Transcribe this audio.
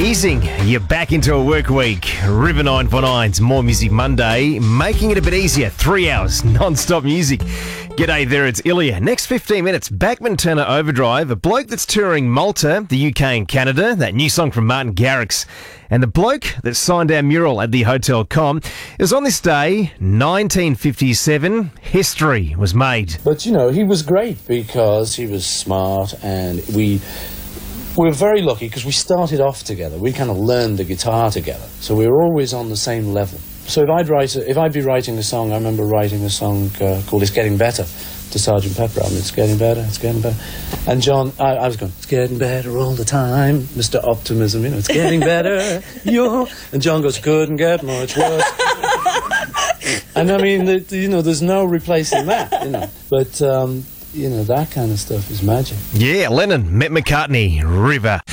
Easing, you're back into a work week. River 949's More Music Monday, making it a bit easier. 3 hours, non-stop music. G'day there, it's Ilya. Next 15 minutes, Bachman Turner Overdrive, a bloke that's touring Malta, the UK and Canada, that new song from Martin Garrix. And the bloke that signed our mural at the Hotel Com. It was on this day, 1957, history was made. But, you know, he was great because he was smart, and we were very lucky because we started off together. We kind of learned the guitar together, so we were always on the same level. So if I'd be writing a song, I remember writing a song called "It's Getting Better" to Sgt. Pepper. It's getting better, it's getting better. And John, I was going, it's getting better all the time, Mr. Optimism, it's getting better. And John goes, couldn't get much worse. And I mean, there's no replacing that, But, that kind of stuff is magic. Yeah, Lennon met McCartney, River.